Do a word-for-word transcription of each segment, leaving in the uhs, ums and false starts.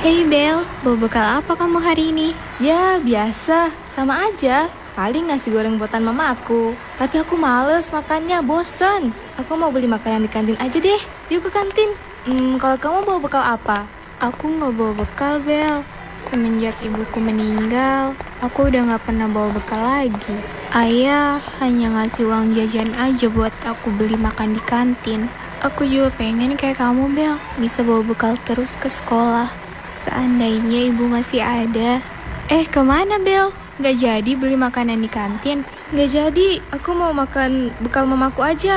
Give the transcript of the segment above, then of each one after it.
Hey Bel, bawa bekal apa kamu hari ini? Ya, biasa. Sama aja. Paling nasi goreng buatan mama aku. Tapi aku males makannya, bosen. Aku mau beli makanan di kantin aja deh. Yuk ke kantin. Hmm, kalau kamu bawa bekal apa? Aku gak bawa bekal Bel. Semenjak ibuku meninggal, aku udah gak pernah bawa bekal lagi. Ayah hanya ngasih uang jajan aja buat aku beli makan di kantin. Aku juga pengen kayak kamu Bel, bisa bawa bekal terus ke sekolah. Seandainya ibu masih ada. Eh, kemana Bel? Gak jadi beli makanan di kantin? Nggak jadi, aku mau makan bekal mamaku aja.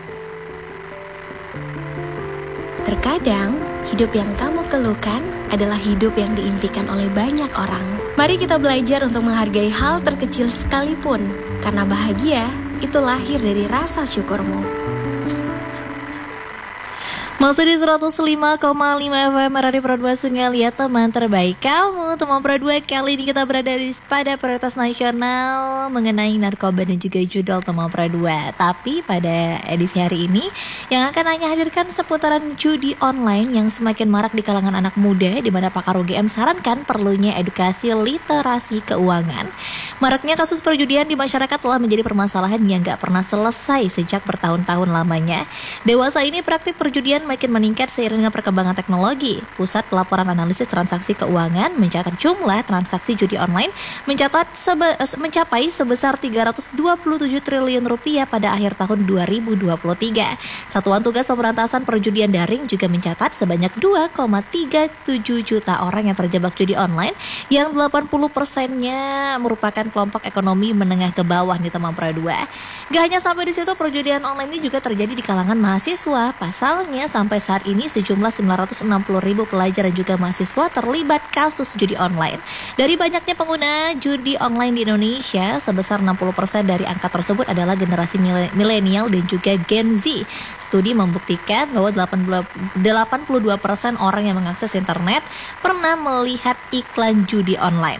Terkadang, hidup yang kamu keluhkan adalah hidup yang diimpikan oleh banyak orang. Mari kita belajar untuk menghargai hal terkecil sekalipun, karena bahagia itu lahir dari rasa syukurmu. Masih di seratus lima koma lima F M Radio Pro dua Sungai Liat, teman terbaik kamu. Teman Pro dua, kali ini kita berada di pada prioritas nasional mengenai narkoba dan juga judul Teman Pro dua. Tapi pada edisi hari ini yang akan hanya hadirkan seputaran judi online yang semakin marak di kalangan anak muda, di mana pakar U G M sarankan perlunya edukasi literasi keuangan. Maraknya kasus perjudian di masyarakat telah menjadi permasalahan yang gak pernah selesai sejak bertahun-tahun lamanya. Dewasa ini praktik perjudian makin meningkat seiring dengan perkembangan teknologi. Pusat Pelaporan Analisis Transaksi Keuangan mencatat jumlah transaksi judi online mencatat sebe- mencapai sebesar tiga ratus dua puluh tujuh triliun rupiah pada akhir tahun dua ribu dua puluh tiga. Satuan Tugas Pemberantasan Perjudian Daring juga mencatat sebanyak dua koma tiga tujuh juta orang yang terjebak judi online, yang delapan puluh persennya merupakan kelompok ekonomi menengah ke bawah di Teman Pro dua. Gak hanya sampai di situ, perjudian online ini juga terjadi di kalangan mahasiswa. Pasalnya, sampai saat ini sejumlah sembilan ratus enam puluh ribu pelajar dan juga mahasiswa terlibat kasus judi online. Dari banyaknya pengguna judi online di Indonesia, sebesar enam puluh persen dari angka tersebut adalah generasi milenial dan juga Gen Z. Studi membuktikan bahwa delapan puluh dua persen orang yang mengakses internet pernah melihat iklan judi online.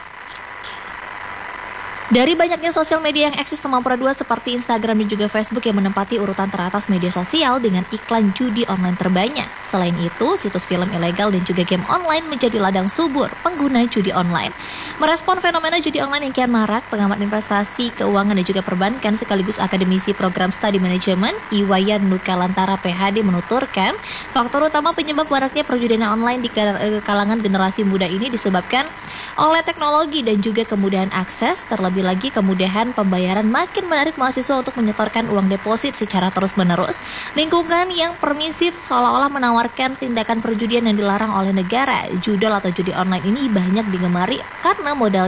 Dari banyaknya sosial media yang eksis, Teman Pro dua seperti Instagram dan juga Facebook yang menempati urutan teratas media sosial dengan iklan judi online terbanyak. Selain itu, situs film ilegal dan juga game online menjadi ladang subur pengguna judi online. Merespon fenomena judi online yang kian marak, pengamat investasi, keuangan dan juga perbankan sekaligus akademisi program studi manajemen Iwayan Nukalantara P H D menuturkan, faktor utama penyebab maraknya perjudian online di kalangan generasi muda ini disebabkan oleh teknologi dan juga kemudahan akses. Terlebih lagi, kemudahan pembayaran makin menarik mahasiswa untuk menyetorkan uang deposit secara terus-menerus. Lingkungan yang permisif seolah-olah menawarkan tindakan perjudian yang dilarang oleh negara. Judul atau judi online ini banyak digemari karena modal